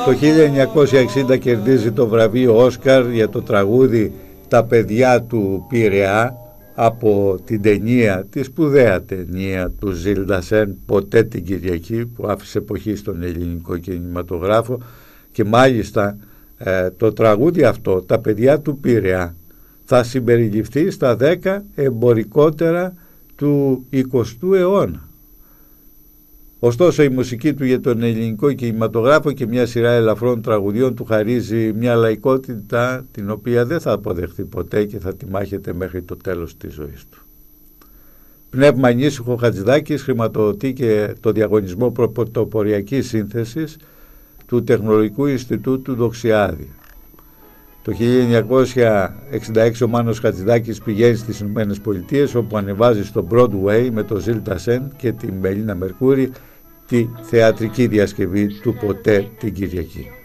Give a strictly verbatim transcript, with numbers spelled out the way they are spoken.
Το χίλια εννιακόσια εξήντα κερδίζει το βραβείο Όσκαρ για το τραγούδι «Τα παιδιά του Πειραιά» από την ταινία, τη σπουδαία ταινία του Ζιλ Ντασέν «Ποτέ την Κυριακή», που άφησε εποχή στον ελληνικό κινηματογράφο, και μάλιστα ε, το τραγούδι αυτό, «Τα παιδιά του Πειραιά», θα συμπεριληφθεί στα δέκα εμπορικότερα του εικοστού αιώνα. Ωστόσο η μουσική του για τον ελληνικό κινηματογράφο και μια σειρά ελαφρών τραγουδιών του χαρίζει μια λαϊκότητα την οποία δεν θα αποδεχθεί ποτέ και θα τη μάχεται μέχρι το τέλος της ζωής του. Πνεύμα ανήσυχο Χατζηδάκης χρηματοδοτεί και το διαγωνισμό πρωτοποριακής σύνθεσης του Τεχνολογικού Ινστιτούτου Δοξιάδη. Το χίλια εννιακόσια εξήντα έξι ο Μάνος Χατζηδάκης πηγαίνει στις Ηνωμένες Πολιτείες, όπου ανεβάζει στο Broadway με το Ζιλ Ντασέν και τη Μελίνα Μερκούρη τη θεατρική διασκευή του «Ποτέ την Κυριακή».